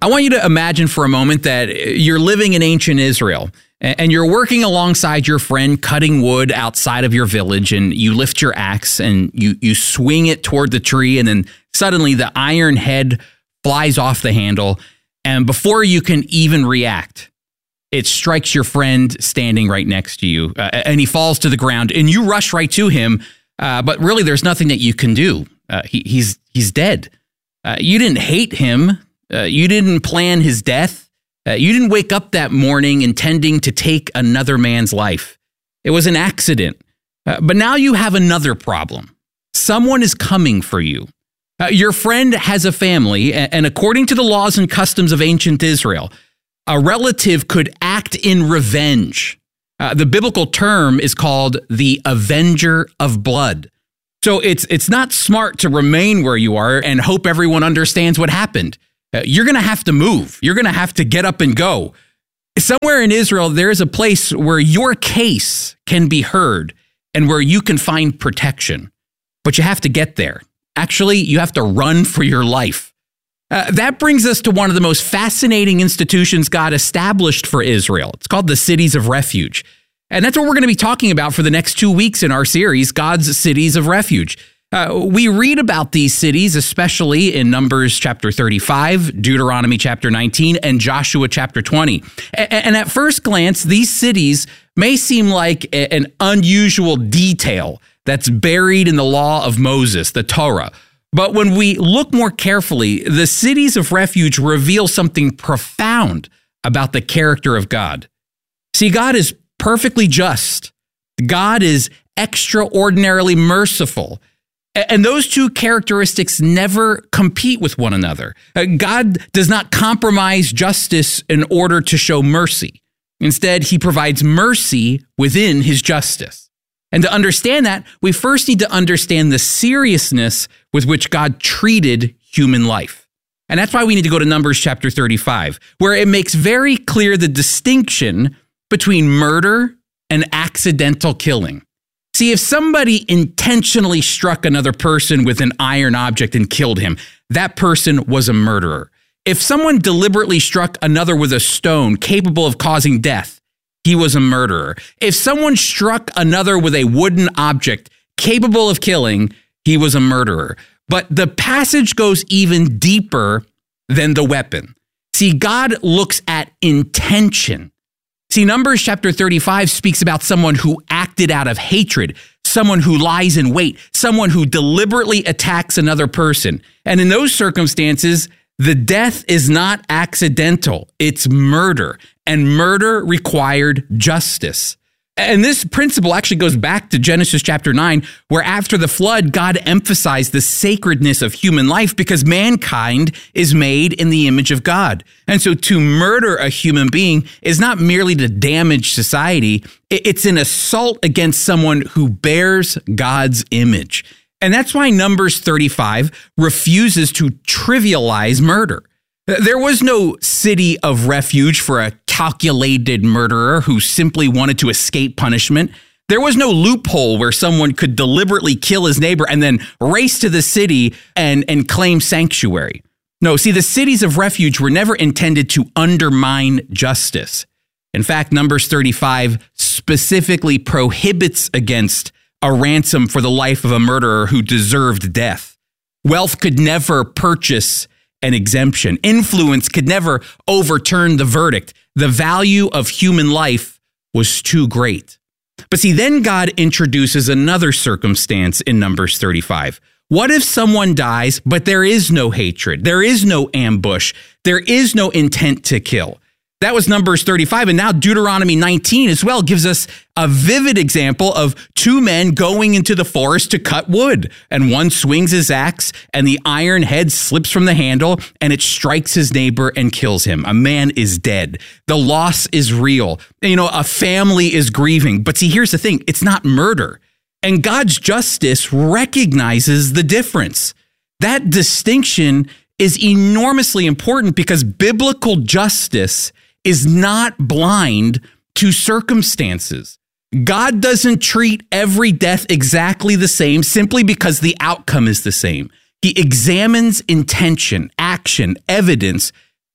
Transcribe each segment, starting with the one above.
I want you to imagine for a moment that you're living in ancient Israel and you're working alongside your friend cutting wood outside of your village, and you lift your axe and you swing it toward the tree, and then suddenly the iron head flies off the handle, and before you can even react, it strikes your friend standing right next to you, and he falls to the ground, and you rush right to him, but really there's nothing that you can do. He's dead. You didn't hate him. You didn't plan his death. You didn't wake up that morning intending to take another man's life. It was an accident. But now you have another problem. Someone is coming for you. Your friend has a family, and according to the laws and customs of ancient Israel, a relative could act in revenge. The biblical term is called the avenger of blood. So it's not smart to remain where you are and hope everyone understands what happened. You're going to have to move. You're going to have to get up and go. Somewhere in Israel, there is a place where your case can be heard and where you can find protection. But you have to get there. Actually, you have to run for your life. That brings us to one of the most fascinating institutions God established for Israel. It's called the cities of refuge. And that's what we're going to be talking about for the next 2 weeks in our series, God's Cities of Refuge. We read about these cities, especially in Numbers chapter 35, Deuteronomy chapter 19, and Joshua chapter 20. And at first glance, these cities may seem like an unusual detail that's buried in the law of Moses, the Torah. But when we look more carefully, the cities of refuge reveal something profound about the character of God. See, God is perfectly just. God is extraordinarily merciful. And those two characteristics never compete with one another. God does not compromise justice in order to show mercy. Instead, he provides mercy within his justice. And to understand that, we first need to understand the seriousness with which God treated human life. And that's why we need to go to Numbers chapter 35, where it makes very clear the distinction between murder and accidental killing. See, if somebody intentionally struck another person with an iron object and killed him, that person was a murderer. If someone deliberately struck another with a stone capable of causing death, he was a murderer. If someone struck another with a wooden object capable of killing, he was a murderer. But the passage goes even deeper than the weapon. See, God looks at intention. See, Numbers chapter 35 speaks about someone who acted out of hatred, someone who lies in wait, someone who deliberately attacks another person. And in those circumstances, the death is not accidental, it's murder. And murder required justice. And this principle actually goes back to Genesis chapter 9, where after the flood, God emphasized the sacredness of human life because mankind is made in the image of God. And so to murder a human being is not merely to damage society, it's an assault against someone who bears God's image. And that's why Numbers 35 refuses to trivialize murder. There was no city of refuge for a calculated murderer who simply wanted to escape punishment. There was no loophole where someone could deliberately kill his neighbor and then race to the city and claim sanctuary. No, see, the cities of refuge were never intended to undermine justice. In fact, Numbers 35 specifically prohibits against a ransom for the life of a murderer who deserved death. Wealth could never purchase an exemption. Influence could never overturn the verdict. The value of human life was too great. But see, then God introduces another circumstance in Numbers 35. What if someone dies, but there is no hatred, there is no ambush, there is no intent to kill? That was Numbers 35, and now Deuteronomy 19 as well gives us a vivid example of two men going into the forest to cut wood. And one swings his axe, and the iron head slips from the handle, and it strikes his neighbor and kills him. A man is dead. The loss is real. A family is grieving. But see, here's the thing. It's not murder. And God's justice recognizes the difference. That distinction is enormously important because biblical justice is not blind to circumstances. God doesn't treat every death exactly the same simply because the outcome is the same. He examines intention, action, evidence,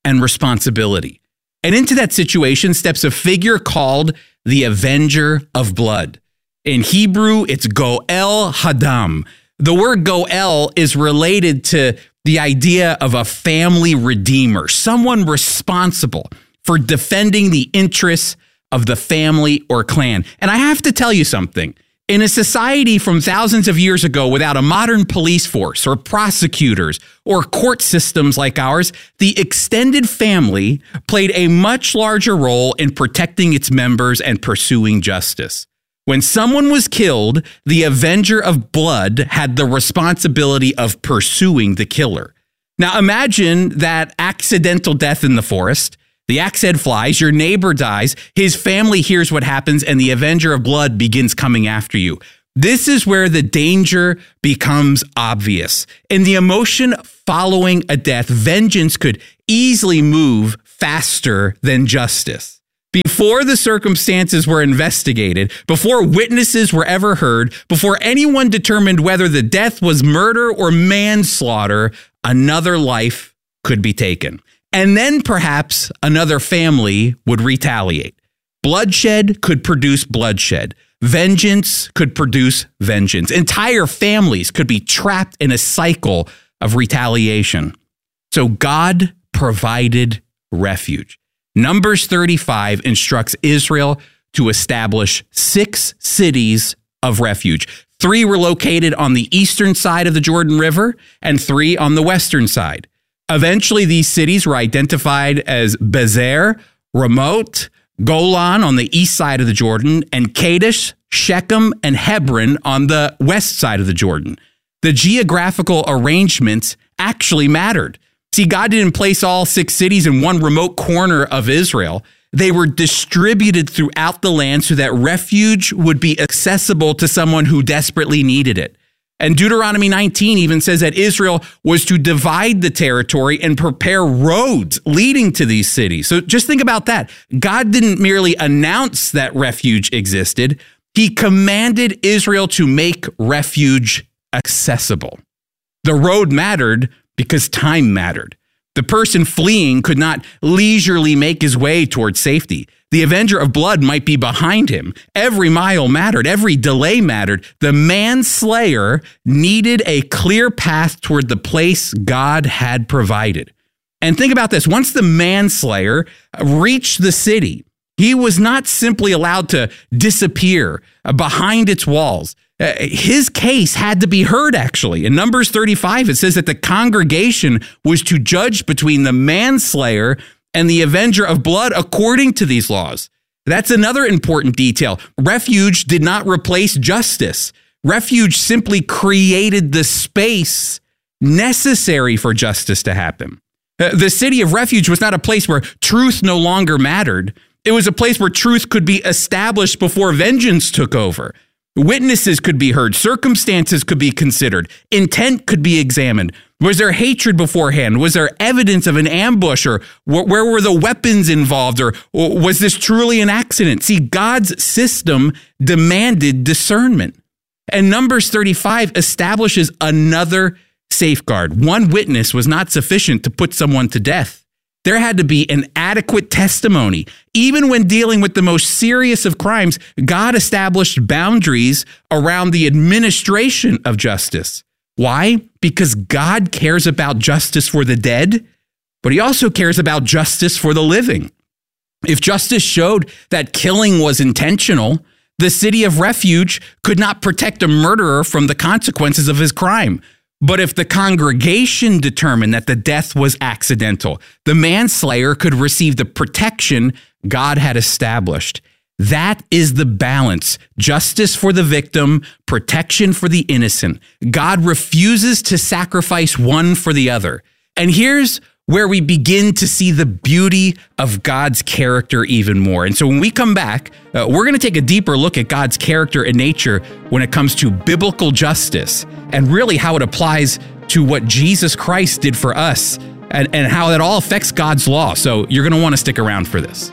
and responsibility. And into that situation steps a figure called the Avenger of Blood. In Hebrew, it's Goel Hadam. The word Goel is related to the idea of a family redeemer, someone responsible for defending the interests of the family or clan. And I have to tell you something. In a society from thousands of years ago without a modern police force or prosecutors or court systems like ours, the extended family played a much larger role in protecting its members and pursuing justice. When someone was killed, the Avenger of Blood had the responsibility of pursuing the killer. Now imagine that accidental death in the forest. The axe head flies, your neighbor dies, his family hears what happens, and the Avenger of Blood begins coming after you. This is where the danger becomes obvious. In the emotion following a death, vengeance could easily move faster than justice. Before the circumstances were investigated, before witnesses were ever heard, before anyone determined whether the death was murder or manslaughter, another life could be taken. And then perhaps another family would retaliate. Bloodshed could produce bloodshed. Vengeance could produce vengeance. Entire families could be trapped in a cycle of retaliation. So God provided refuge. Numbers 35 instructs Israel to establish 6 cities of refuge. 3 were located on the eastern side of the Jordan River and 3 on the western side. Eventually, these cities were identified as Bezer, Ramoth, Golan on the east side of the Jordan, and Kadesh, Shechem, and Hebron on the west side of the Jordan. The geographical arrangements actually mattered. See, God didn't place all 6 cities in one remote corner of Israel. They were distributed throughout the land so that refuge would be accessible to someone who desperately needed it. And Deuteronomy 19 even says that Israel was to divide the territory and prepare roads leading to these cities. So just think about that. God didn't merely announce that refuge existed. He commanded Israel to make refuge accessible. The road mattered because time mattered. The person fleeing could not leisurely make his way towards safety. The Avenger of Blood might be behind him. Every mile mattered. Every delay mattered. The manslayer needed a clear path toward the place God had provided. And think about this. Once the manslayer reached the city, he was not simply allowed to disappear behind its walls. His case had to be heard, actually. In Numbers 35, it says that the congregation was to judge between the manslayer and the Avenger of Blood according to these laws. That's another important detail. Refuge did not replace justice. Refuge simply created the space necessary for justice to happen. The city of refuge was not a place where truth no longer mattered. It was a place where truth could be established before vengeance took over. Witnesses could be heard. Circumstances could be considered. Intent could be examined. Was there hatred beforehand? Was there evidence of an ambush? Or where were the weapons involved? Or was this truly an accident? See, God's system demanded discernment. And Numbers 35 establishes another safeguard. One witness was not sufficient to put someone to death. There had to be an adequate testimony. Even when dealing with the most serious of crimes, God established boundaries around the administration of justice. Why? Because God cares about justice for the dead, but he also cares about justice for the living. If justice showed that killing was intentional, the city of refuge could not protect a murderer from the consequences of his crime. But if the congregation determined that the death was accidental, the manslayer could receive the protection God had established. That is the balance. Justice for the victim, protection for the innocent. God refuses to sacrifice one for the other. And here's where we begin to see the beauty of God's character even more. And so when we come back, we're going to take a deeper look at God's character and nature when it comes to biblical justice and really how it applies to what Jesus Christ did for us and how it all affects God's law. So you're going to want to stick around for this.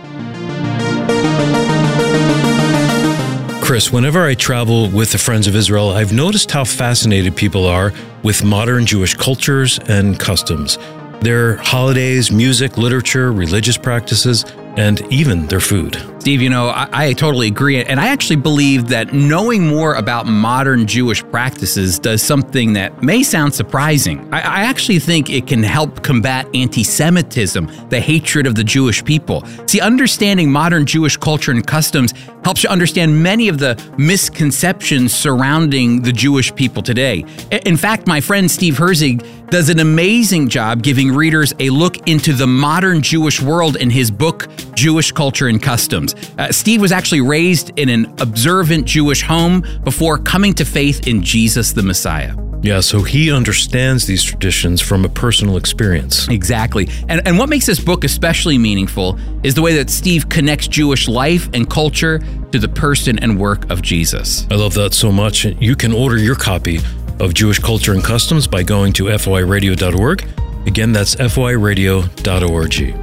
Chris, whenever I travel with the Friends of Israel, I've noticed how fascinated people are with modern Jewish cultures and customs. their holidays, music, literature, religious practices, and even their food. Steve, I totally agree. And I actually believe that knowing more about modern Jewish practices does something that may sound surprising. I actually think it can help combat anti-Semitism, the hatred of the Jewish people. See, understanding modern Jewish culture and customs helps you understand many of the misconceptions surrounding the Jewish people today. In fact, my friend Steve Herzig does an amazing job giving readers a look into the modern Jewish world in his book, Jewish Culture and Customs. Steve was actually raised in an observant Jewish home before coming to faith in Jesus the Messiah. Yeah, so he understands these traditions from a personal experience. Exactly. And what makes this book especially meaningful is the way that Steve connects Jewish life and culture to the person and work of Jesus. I love that so much. You can order your copy of Jewish Culture and Customs by going to foiradio.org. Again, that's foiradio.org.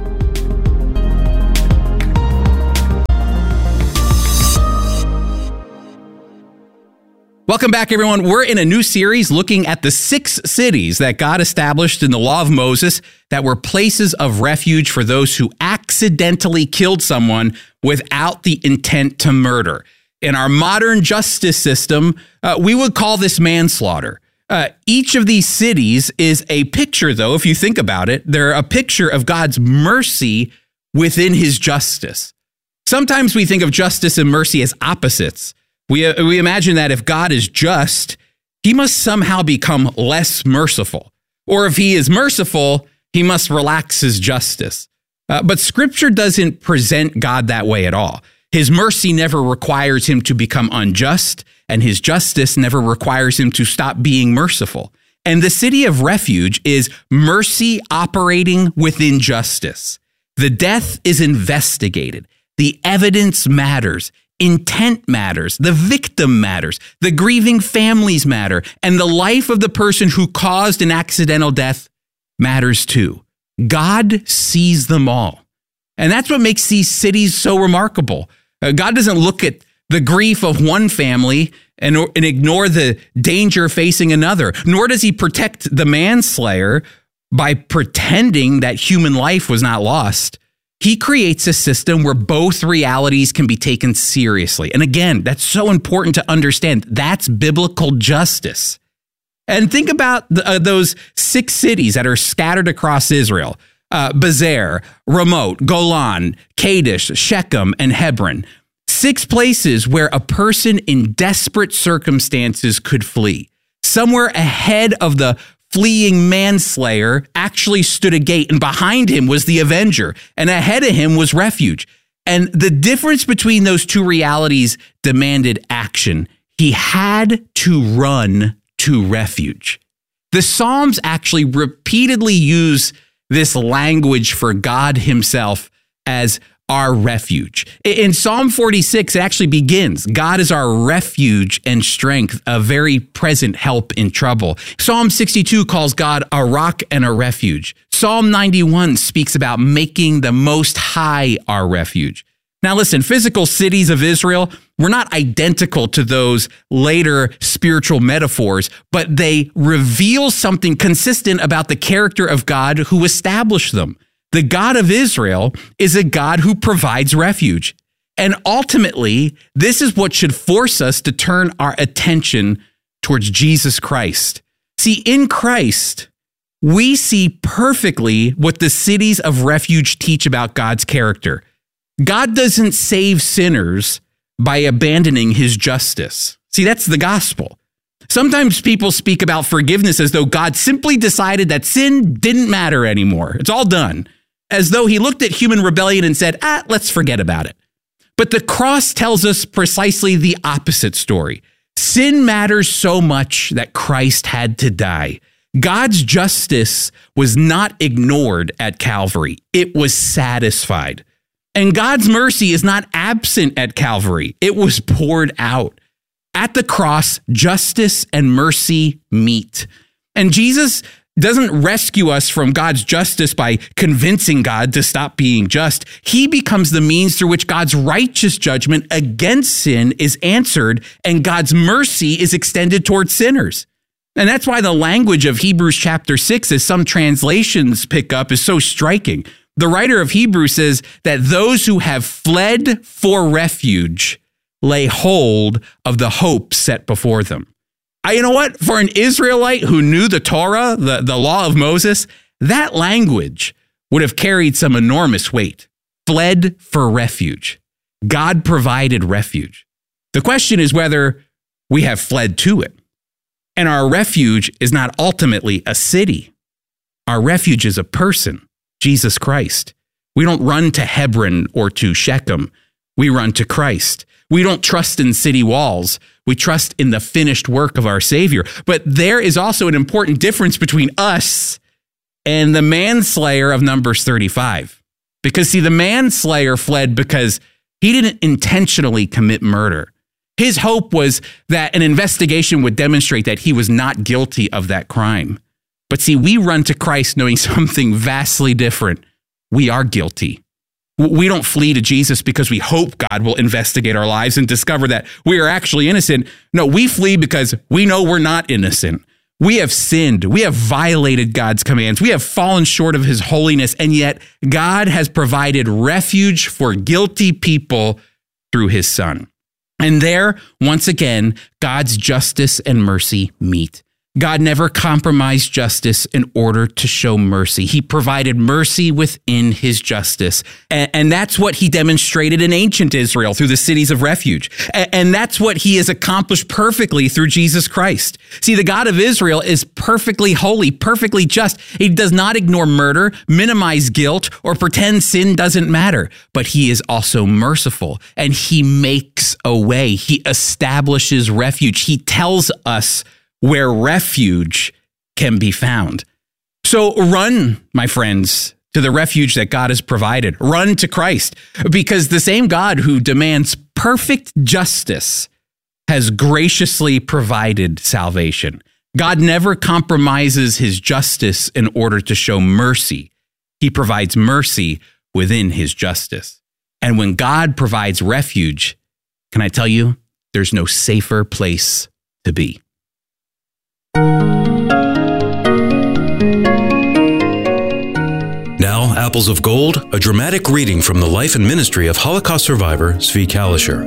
Welcome back, everyone. We're in a new series looking at the 6 cities that God established in the Law of Moses that were places of refuge for those who accidentally killed someone without the intent to murder. In our modern justice system, we would call this manslaughter. Each of these cities is a picture, though, if you think about it. They're a picture of God's mercy within his justice. Sometimes we think of justice and mercy as opposites. We imagine that if God is just, he must somehow become less merciful. Or if he is merciful, he must relax his justice. But Scripture doesn't present God that way at all. His mercy never requires him to become unjust, and his justice never requires him to stop being merciful. And the city of refuge is mercy operating within justice. The death is investigated. The evidence matters. Intent matters. The victim matters. The grieving families matter. And the life of the person who caused an accidental death matters too. God sees them all. And that's what makes these cities so remarkable. God doesn't look at the grief of one family and ignore the danger facing another, nor does he protect the manslayer by pretending that human life was not lost. He creates a system where both realities can be taken seriously. And again, that's so important to understand. That's biblical justice. And think about those 6 cities that are scattered across Israel. Bezer, Ramoth, Golan, Kadesh, Shechem, and Hebron. 6 places where a person in desperate circumstances could flee. Somewhere ahead of the fleeing manslayer actually stood a gate, and behind him was the avenger, and ahead of him was refuge. And the difference between those two realities demanded action. He had to run to refuge. The Psalms actually repeatedly use this language for God himself as our refuge. In Psalm 46, it actually begins, God is our refuge and strength, a very present help in trouble. Psalm 62 calls God a rock and a refuge. Psalm 91 speaks about making the Most High our refuge. Now listen, physical cities of Israel were not identical to those later spiritual metaphors, but they reveal something consistent about the character of God who established them. The God of Israel is a God who provides refuge. And ultimately, this is what should force us to turn our attention towards Jesus Christ. See, in Christ, we see perfectly what the cities of refuge teach about God's character. God doesn't save sinners by abandoning his justice. See, that's the gospel. Sometimes people speak about forgiveness as though God simply decided that sin didn't matter anymore. It's all done. As though he looked at human rebellion and said, let's forget about it. But the cross tells us precisely the opposite story. Sin matters so much that Christ had to die. God's justice was not ignored at Calvary. It was satisfied. And God's mercy is not absent at Calvary. It was poured out. At the cross, justice and mercy meet. And Jesus doesn't rescue us from God's justice by convincing God to stop being just. He becomes the means through which God's righteous judgment against sin is answered and God's mercy is extended towards sinners. And that's why the language of Hebrews chapter 6, as some translations pick up, is so striking. The writer of Hebrews says that those who have fled for refuge lay hold of the hope set before them. You know what? For an Israelite who knew the Torah, the law of Moses, that language would have carried some enormous weight. Fled for refuge. God provided refuge. The question is whether we have fled to it. And our refuge is not ultimately a city. Our refuge is a person, Jesus Christ. We don't run to Hebron or to Shechem. We run to Christ. We don't trust in city walls. We trust in the finished work of our Savior. But there is also an important difference between us and the manslayer of Numbers 35. Because see, the manslayer fled because he didn't intentionally commit murder. His hope was that an investigation would demonstrate that he was not guilty of that crime. But see, we run to Christ knowing something vastly different. We are guilty. We don't flee to Jesus because we hope God will investigate our lives and discover that we are actually innocent. No, we flee because we know we're not innocent. We have sinned. We have violated God's commands. We have fallen short of his holiness. And yet God has provided refuge for guilty people through his Son. And there, once again, God's justice and mercy meet. God never compromised justice in order to show mercy. He provided mercy within his justice. And that's what he demonstrated in ancient Israel through the cities of refuge. And that's what he has accomplished perfectly through Jesus Christ. See, the God of Israel is perfectly holy, perfectly just. He does not ignore murder, minimize guilt, or pretend sin doesn't matter. But he is also merciful, and he makes a way. He establishes refuge. He tells us where refuge can be found. So run, my friends, to the refuge that God has provided. Run to Christ, because the same God who demands perfect justice has graciously provided salvation. God never compromises his justice in order to show mercy. He provides mercy within his justice. And when God provides refuge, can I tell you, there's no safer place to be. Now, Apples of Gold, a dramatic reading from the life and ministry of Holocaust survivor Zvi Kalisher.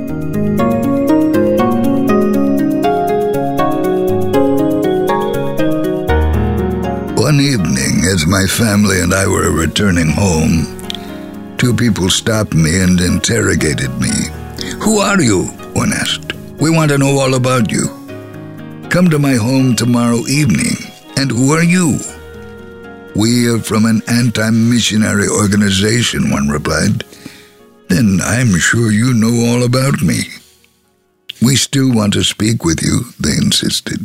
One evening, as my family and I were returning home, two people stopped me and interrogated me. "Who are you?" one asked. "We want to know all about you." "Come to my home tomorrow evening." "And who are you?" "We are from an anti-missionary organization," one replied. "Then I'm sure you know all about me." "We still want to speak with you," they insisted.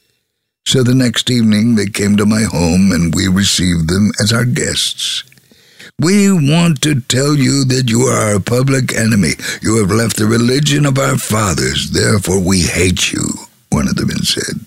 So the next evening they came to my home and we received them as our guests. "We want to tell you that you are our public enemy. You have left the religion of our fathers, therefore we hate you," one of them had said.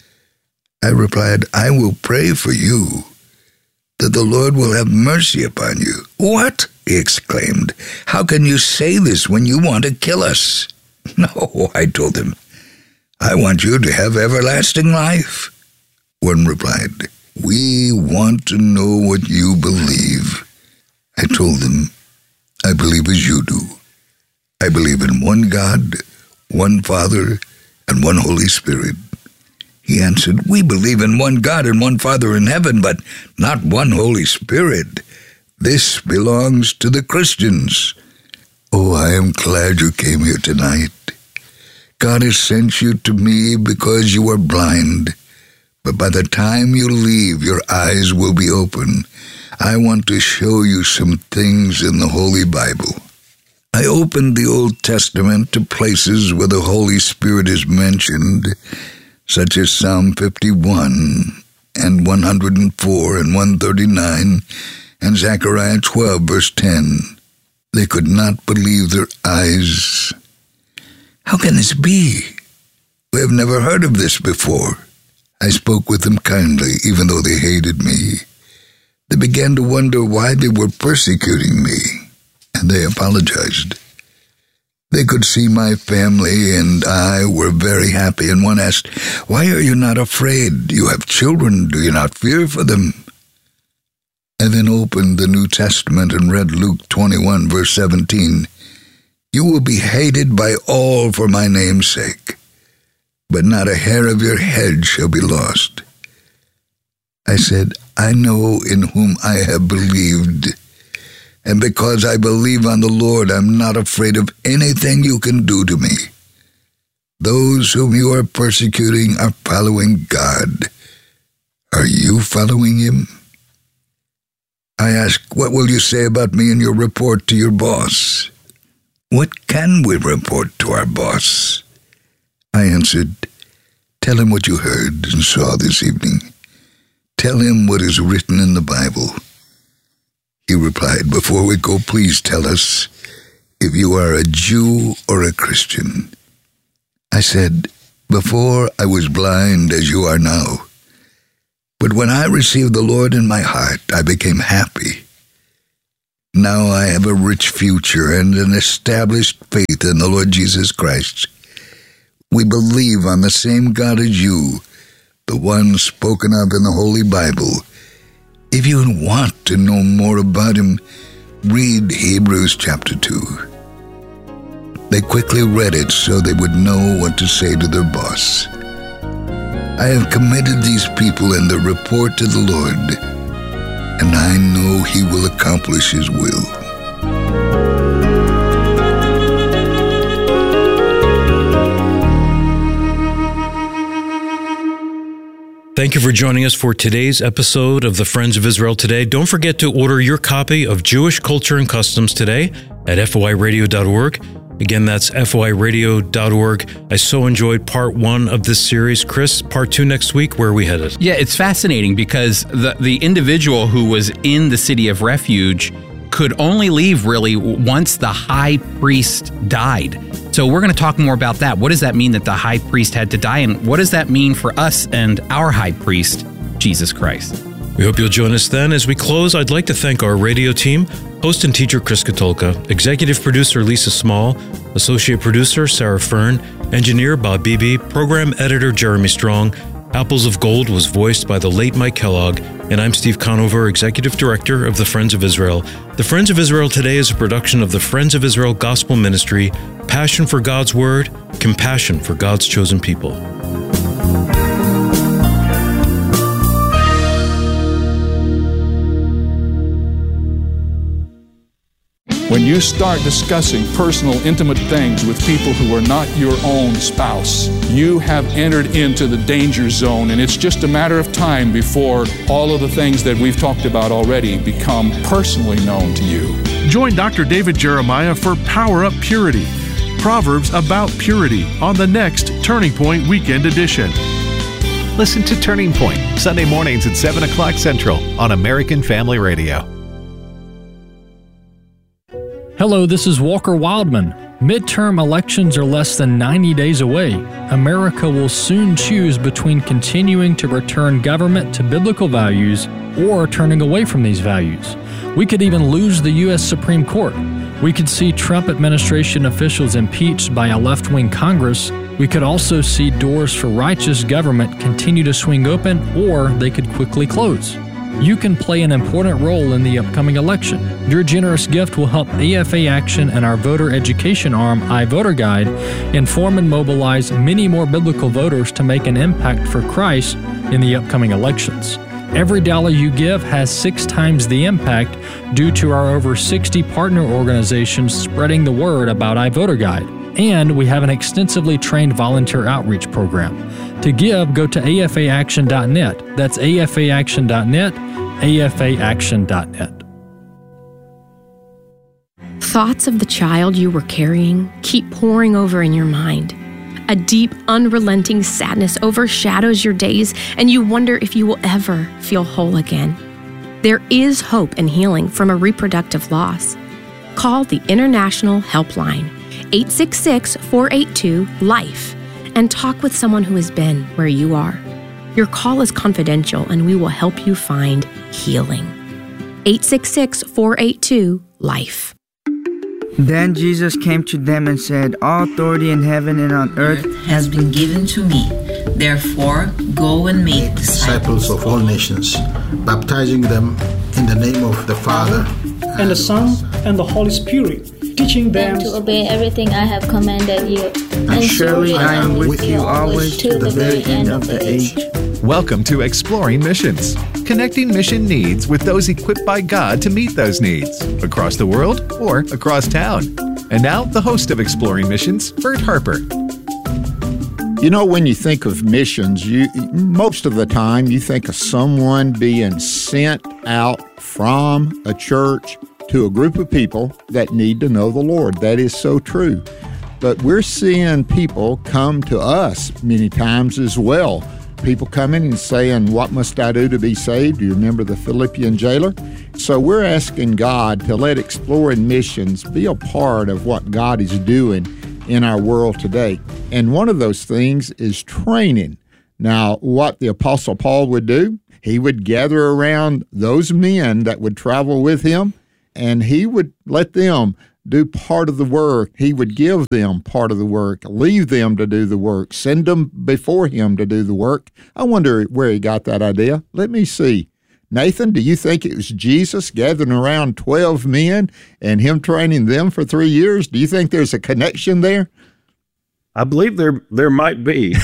I replied, "I will pray for you, that the Lord will have mercy upon you." "What?" he exclaimed. "How can you say this when you want to kill us?" "No," I told him. "I want you to have everlasting life." One replied, "We want to know what you believe." I told them, "I believe as you do. I believe in one God, one Father, and one Holy Spirit." He answered, "We believe in one God and one Father in heaven, but not one Holy Spirit. This belongs to the Christians." "Oh, I am glad you came here tonight. God has sent you to me because you are blind. But by the time you leave, your eyes will be open. I want to show you some things in the Holy Bible." I opened the Old Testament to places where the Holy Spirit is mentioned, such as Psalm 51 and 104 and 139 and Zechariah 12, verse 10. They could not believe their eyes. "How can this be? We have never heard of this before." I spoke with them kindly, even though they hated me. They began to wonder why they were persecuting me, and they apologized. They could see my family and I were very happy, and one asked, "Why are you not afraid? You have children. Do you not fear for them?" I then opened the New Testament and read Luke 21, verse 17. "You will be hated by all for my name's sake, but not a hair of your head shall be lost." I said, "I know in whom I have believed, and because I believe on the Lord, I'm not afraid of anything you can do to me. Those whom you are persecuting are following God. Are you following him?" I asked, "What will you say about me in your report to your boss?" "What can we report to our boss?" I answered, "Tell him what you heard and saw this evening. Tell him what is written in the Bible." He replied, "Before we go, please tell us if you are a Jew or a Christian." I said, "Before I was blind as you are now. But when I received the Lord in my heart, I became happy. Now I have a rich future and an established faith in the Lord Jesus Christ. We believe on the same God as you, the one spoken of in the Holy Bible. If you want to know more about him, read Hebrews chapter 2. They quickly read it so they would know what to say to their boss. I have committed these people and their report to the Lord, and I know he will accomplish his will. Thank you for joining us for today's episode of the Friends of Israel Today. Don't forget to order your copy of Jewish Culture and Customs today at foiradio.org. Again, that's foiradio.org. I so enjoyed part 1 of this series. Chris, part 2 next week. Where are we headed? Yeah, it's fascinating because the individual who was in the city of refuge could only leave really once the high priest died. So we're going to talk more about that. What does that mean that the high priest had to die? And what does that mean for us and our high priest, Jesus Christ? We hope you'll join us then. As we close, I'd like to thank our radio team, host and teacher Chris Katulka, executive producer Lisa Small, associate producer Sarah Fern, engineer Bob Beebe, program editor Jeremy Strong. Apples of Gold was voiced by the late Mike Kellogg, and I'm Steve Conover, executive director of the Friends of Israel. The Friends of Israel Today is a production of the Friends of Israel Gospel Ministry, passion for God's Word, compassion for God's chosen people. When you start discussing personal, intimate things with people who are not your own spouse, you have entered into the danger zone, and it's just a matter of time before all of the things that we've talked about already become personally known to you. Join Dr. David Jeremiah for Power Up Purity, Proverbs about purity, on the next Turning Point Weekend Edition. Listen to Turning Point, Sunday mornings at 7 o'clock Central on American Family Radio. Hello, this is Walker Wildman. Midterm elections are less than 90 days away. America will soon choose between continuing to return government to biblical values or turning away from these values. We could even lose the U.S. Supreme Court. We could see Trump administration officials impeached by a left-wing Congress. We could also see doors for righteous government continue to swing open, or they could quickly close. You can play an important role in the upcoming election. Your generous gift will help AFA Action and our voter education arm, iVoter Guide, inform and mobilize many more biblical voters to make an impact for Christ in the upcoming elections. Every dollar you give has 6 times the impact due to our over 60 partner organizations spreading the word about iVoter Guide. And we have an extensively trained volunteer outreach program. To give, go to afaaction.net. That's afaaction.net, afaaction.net. Thoughts of the child you were carrying keep pouring over in your mind. A deep, unrelenting sadness overshadows your days, and you wonder if you will ever feel whole again. There is hope and healing from a reproductive loss. Call the International Helpline, 866-482-LIFE, and talk with someone who has been where you are. Your call is confidential, and we will help you find healing. 866-482-LIFE. Then Jesus came to them and said, "All authority in heaven and on earth has been given to me. Therefore, go and make disciples of all nations, baptizing them in the name of the Father, and the Son, and the Holy Spirit, teaching them to obey everything I have commanded you. And surely I am with you always to the very end of the age." Welcome to Exploring Missions, connecting mission needs with those equipped by God to meet those needs, across the world or across town. And now, the host of Exploring Missions, Bert Harper. You know, when you think of missions, most of the time you think of someone being sent out from a church to a group of people that need to know the Lord. That is so true. But we're seeing people come to us many times as well. People coming and saying, "What must I do to be saved?" Do you remember the Philippian jailer? So we're asking God to let Exploring Missions be a part of what God is doing in our world today. And one of those things is training. Now, what the Apostle Paul would do, he would gather around those men that would travel with him, and he would let them do part of the work. He would give them part of the work, leave them to do the work, send them before him to do the work. I wonder where he got that idea. Let me see. Nathan, do you think it was Jesus gathering around 12 men and him training them for 3 years? Do you think there's a connection there? I believe there might be,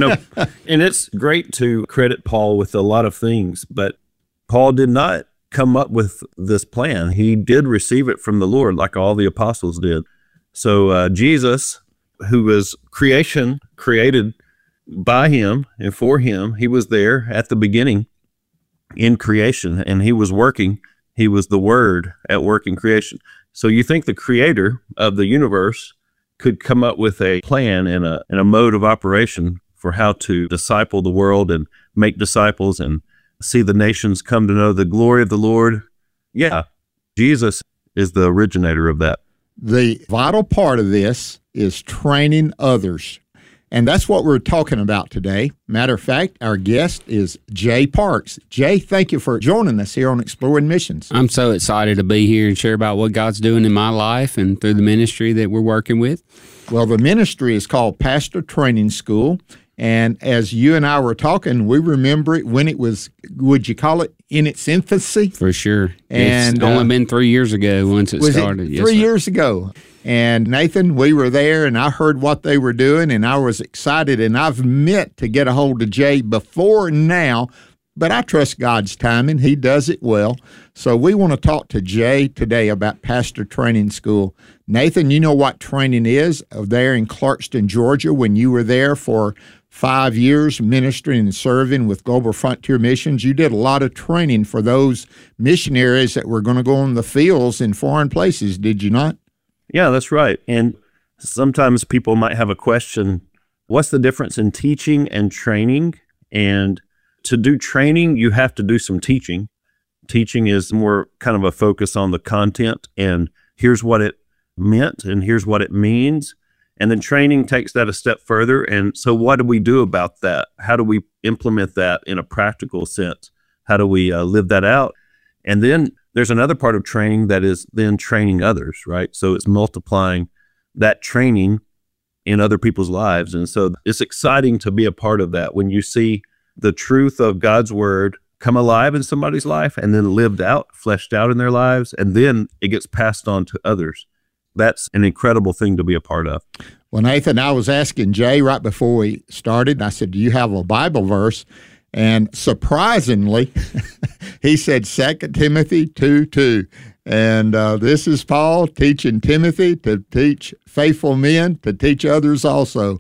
and it's great to credit Paul with a lot of things, but Paul did not come up with this plan. He did receive it from the Lord, like all the apostles did. So Jesus, who was created by him and for him, he was there at the beginning in creation, and he was working. He was the Word at work in creation. So you think the creator of the universe could come up with a plan and a mode of operation for how to disciple the world and make disciples and see the nations come to know the glory of the Lord? Yeah, Jesus is the originator of that. The vital part of this is training others. And that's what we're talking about today. Matter of fact, our guest is Jay Parks. Jay, thank you for joining us here on Exploring Missions. I'm so excited to be here and share about what God's doing in my life and through the ministry that we're working with. Well, the ministry is called Pastor Training School. And as you and I were talking, we remember it when it was, would you call it, in its infancy? For sure. And it's only been 3 years ago once it started. Yes, 3 years ago. And Nathan, we were there, and I heard what they were doing, and I was excited, and I've meant to get a hold of Jay before now, but I trust God's timing. He does it well. So we want to talk to Jay today about Pastor Training School. Nathan, you know what training is there in Clarkston, Georgia, when you were there for 5 years ministering and serving with Global Frontier Missions. You did a lot of training for those missionaries that were going to go in the fields in foreign places, did you not? Yeah, that's right. And sometimes people might have a question, what's the difference in teaching and training? And to do training, you have to do some teaching. Teaching is more kind of a focus on the content, and here's what it meant, and here's what it means. And then training takes that a step further. And so what do we do about that? How do we implement that in a practical sense? How do we live that out? And then there's another part of training that is then training others, right? So it's multiplying that training in other people's lives. And so it's exciting to be a part of that when you see the truth of God's word come alive in somebody's life and then lived out, fleshed out in their lives, and then it gets passed on to others. That's an incredible thing to be a part of. Well, Nathan, I was asking Jay right before we started, I said, do you have a Bible verse? And surprisingly, he said 2 Timothy 2:2. And this is Paul teaching Timothy to teach faithful men, to teach others also.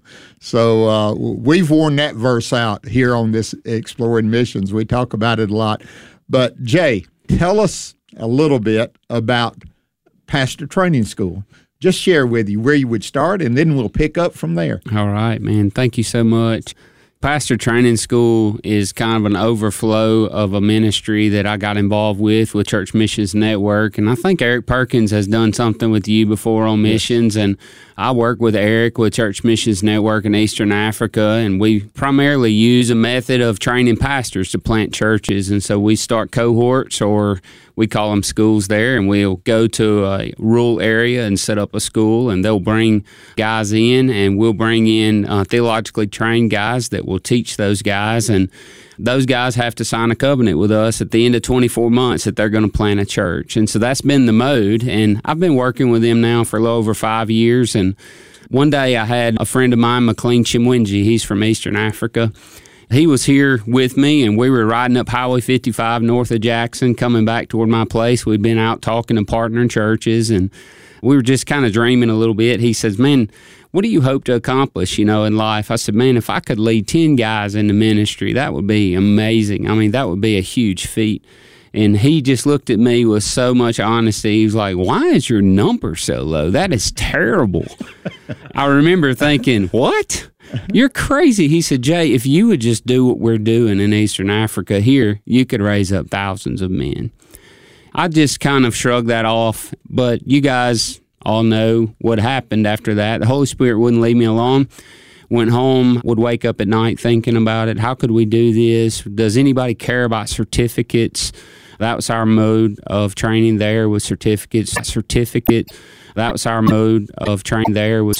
So we've worn that verse out here on this Exploring Missions. We talk about it a lot. But Jay, tell us a little bit about Pastor Training School. Just share with you where you would start, and then we'll pick up from there. All right, man. Thank you so much. Pastor Training School is kind of an overflow of a ministry that I got involved with Church Missions Network. And I think Eric Perkins has done something with you before on missions. And I work with Eric with Church Missions Network in Eastern Africa. And we primarily use a method of training pastors to plant churches. And so we start cohorts, or we call them schools there, and we'll go to a rural area and set up a school, and they'll bring guys in, and we'll bring in theologically trained guys that will teach those guys, and those guys have to sign a covenant with us at the end of 24 months that they're going to plant a church. And so that's been the mode, and I've been working with them now for a little over 5 years. And one day I had a friend of mine, McLean Chimwenji, he's from Eastern Africa. He was here with me, and we were riding up Highway 55 north of Jackson, coming back toward my place. We'd been out talking and partnering churches, and we were just kind of dreaming a little bit. He says, man, what do you hope to accomplish, in life? I said, man, if I could lead 10 guys into ministry, that would be amazing. I mean, that would be a huge feat. And he just looked at me with so much honesty. He was like, why is your number so low? That is terrible. I remember thinking, what? You're crazy. He said, Jay, if you would just do what we're doing in Eastern Africa here, you could raise up thousands of men. I just kind of shrugged that off, but you guys all know what happened after that. The Holy Spirit wouldn't leave me alone. Went home, would wake up at night thinking about it. How could we do this? Does anybody care about certificates? That was our mode of training there, was certificates. That was our mode of training there, was